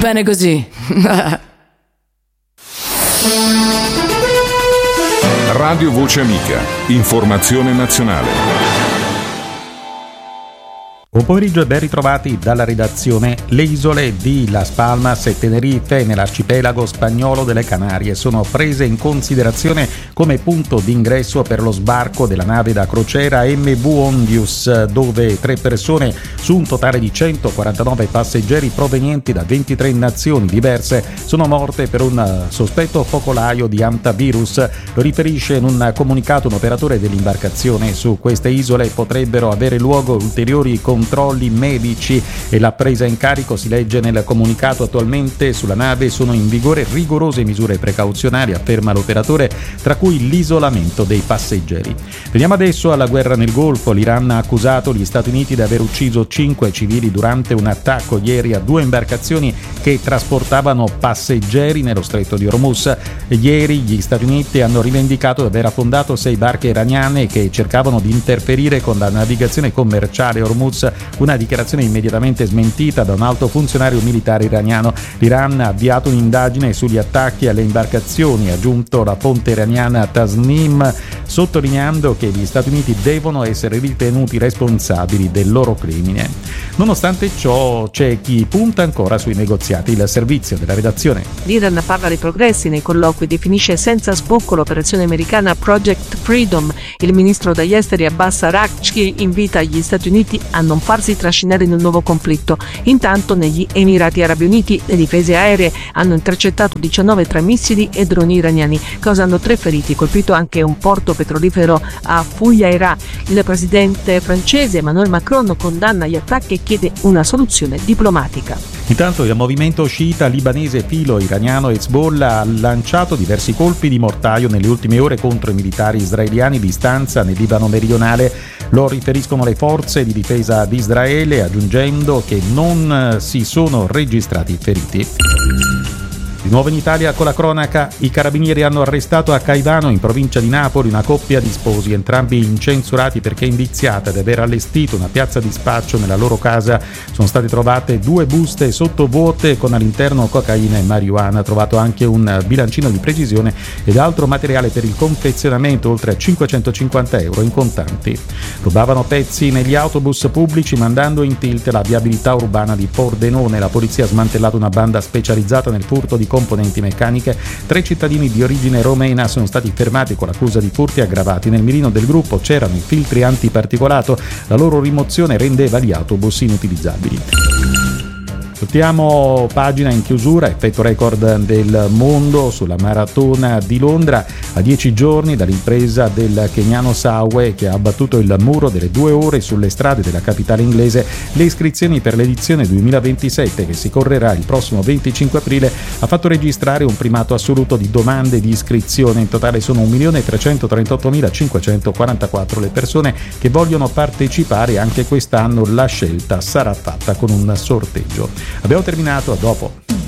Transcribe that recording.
bene così. Radio Voce Amica, informazione nazionale. Buon pomeriggio e ben ritrovati dalla redazione. Le isole di Las Palmas e Tenerife nell'arcipelago spagnolo delle Canarie sono prese in considerazione come punto d'ingresso per lo sbarco della nave da crociera MV Ondius, dove 3 persone su un totale di 149 passeggeri provenienti da 23 nazioni diverse sono morte per un sospetto focolaio di hantavirus. Lo riferisce in un comunicato un operatore dell'imbarcazione. Su queste isole potrebbero avere luogo ulteriori controlli medici e la presa in carico, si legge nel comunicato. Attualmente sulla nave sono in vigore rigorose misure precauzionali, afferma l'operatore, tra cui l'isolamento dei passeggeri. Veniamo adesso alla guerra nel Golfo. L'Iran ha accusato gli Stati Uniti di aver ucciso 5 civili durante un attacco ieri a 2 imbarcazioni che trasportavano passeggeri nello stretto di Hormuz. Ieri gli Stati Uniti hanno rivendicato di aver affondato 6 barche iraniane che cercavano di interferire con la navigazione commerciale Hormuz, una dichiarazione immediatamente smentita da un alto funzionario militare iraniano. L'Iran ha avviato un'indagine sugli attacchi alle imbarcazioni, ha aggiunto la fonte iraniana Tasnim, sottolineando che gli Stati Uniti devono essere ritenuti responsabili del loro crimine. Nonostante ciò, c'è chi punta ancora sui negoziati. Il servizio della redazione. L'Iran parla dei progressi nei colloqui, definisce senza sbocco l'operazione americana Project Freedom. Il ministro degli esteri Abbas Araghchi invita gli Stati Uniti a non farsi trascinare in un nuovo conflitto. Intanto negli Emirati Arabi Uniti le difese aeree hanno intercettato 19 tra missili e droni iraniani, causando 3 feriti, colpito anche un porto petrolifero a Fujairah. Il presidente francese Emmanuel Macron condanna gli attacchi e chiede una soluzione diplomatica. Intanto il movimento sciita libanese filo-iraniano Hezbollah ha lanciato diversi colpi di mortaio nelle ultime ore contro i militari israeliani di stanza nel Libano meridionale. Lo riferiscono le forze di difesa di Israele, aggiungendo che non si sono registrati feriti. Di nuovo in Italia con la cronaca, i carabinieri hanno arrestato a Caivano, in provincia di Napoli, una coppia di sposi, entrambi incensurati perché indiziata di aver allestito una piazza di spaccio nella loro casa. Sono state trovate 2 buste sottovuote con all'interno cocaina e marijuana, trovato anche un bilancino di precisione ed altro materiale per il confezionamento, oltre a 550 euro in contanti. Rubavano pezzi negli autobus pubblici mandando in tilt la viabilità urbana di Pordenone. La polizia ha smantellato una banda specializzata nel furto di componenti meccaniche. 3 cittadini di origine romena sono stati fermati con l'accusa di furti aggravati. Nel mirino del gruppo c'erano i filtri antiparticolato, la loro rimozione rendeva gli autobus inutilizzabili. Saltiamo pagina in chiusura. Effetto record del mondo sulla maratona di Londra, a 10 giorni dall'impresa del keniano Sawe che ha abbattuto il muro delle 2 ore sulle strade della capitale inglese. Le iscrizioni per l'edizione 2027, che si correrà il prossimo 25 aprile, ha fatto registrare un primato assoluto di domande di iscrizione. In totale sono 1.338.544 le persone che vogliono partecipare. Anche quest'anno la scelta sarà fatta con un sorteggio. Abbiamo terminato, a dopo.